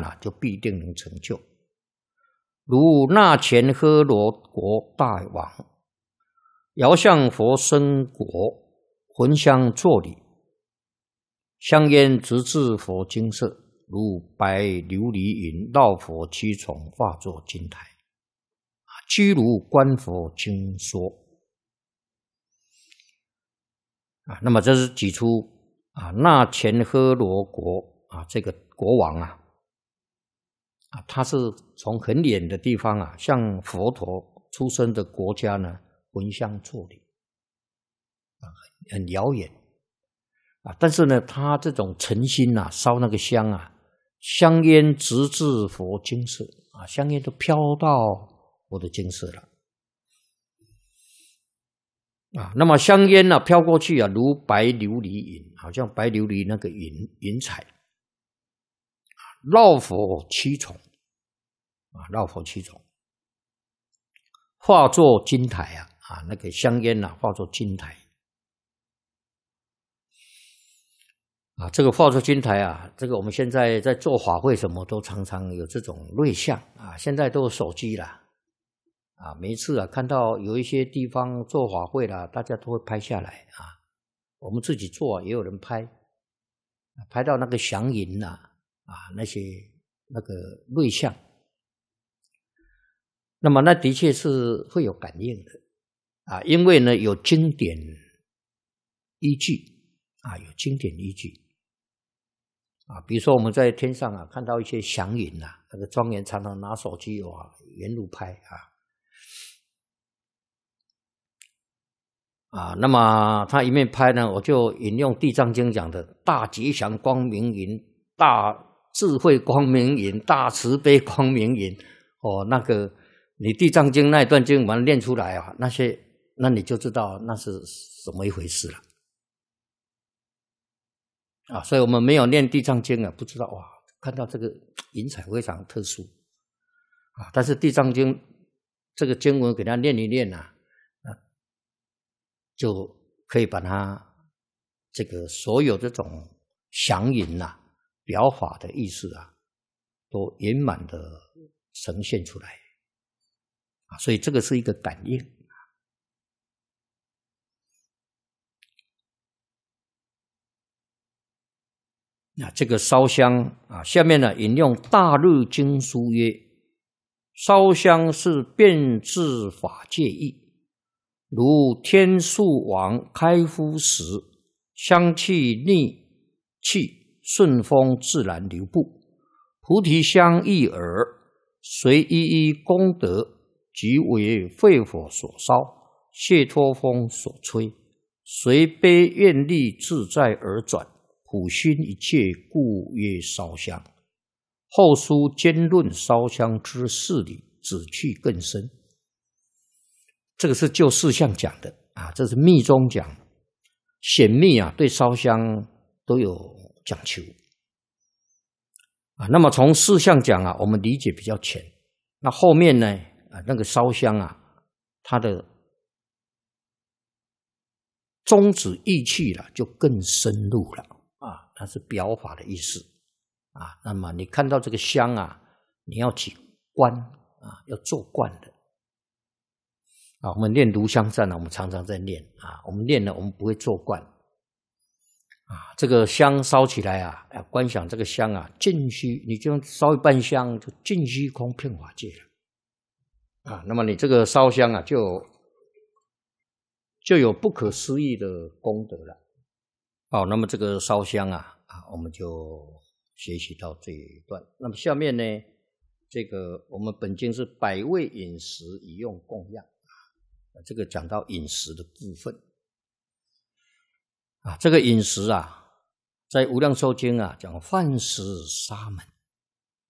啊，就必定能成就。如那前诃罗国大王，遥向佛身国，焚香作礼，香烟直至佛精舍，如白琉璃云，绕佛七重，化作金台，居如观佛经说。那么这是举出那前诃罗国这个国王他是从很远的地方向佛陀出生的国家呢焚香作礼，很遥远但是呢，他这种诚心烧那个香香烟直至佛精舍香烟都飘到佛的精舍了那么香烟飘过去如白琉璃云，好像白琉璃那个云彩，绕佛七重绕佛七重，化作金台那个香烟化作金台这个化作金台这个我们现在在做法会什么都常常有这种瑞相现在都有手机了每一次看到有一些地方做法会了，大家都会拍下来我们自己做也有人拍到那个祥云那个瑞相，那么那的确是会有感应的因为呢有经典依据有经典依据比如说我们在天上看到一些祥云那个庄严常常拿手机沿路拍那么他一面拍呢，我就引用地藏经讲的大吉祥光明云，大智慧光明云，大慈悲光明云那个你地藏经那一段经把它念出来那你就知道那是什么一回事了所以我们没有念地藏经不知道看到这个云彩非常特殊但是地藏经这个经文给它念一念就可以把它这个所有这种祥云表法的意思都圆满的呈现出来所以这个是一个感应这个烧香下面呢引用大日经书曰：烧香是变质法界义，如天树王开敷时，香气逆气顺风自然流布，菩提香一耳，随一一功德，即为肺火所烧，谢脱风所吹，随悲愿力自在而转，普熏一切，故曰烧香。后书兼论烧香之事理，旨趣更深。这个是就事项讲的这是密宗讲，显密对烧香都有讲求那么从事项讲我们理解比较浅，那后面呢那个烧香它的宗旨意趣就更深入了它是表法的意思那么你看到这个香你要起观要做观的我们念炉香赞我们常常在念我们念了我们不会做观这个香烧起来观想这个香尽虚，你就烧一半香就尽虚空遍法界了那么你这个烧香就有不可思议的功德了那么这个烧香我们就学习到这一段。那么下面呢这个我们本经是百味饮食以用供养这个讲到饮食的部分这个饮食在无量寿经讲饭食沙门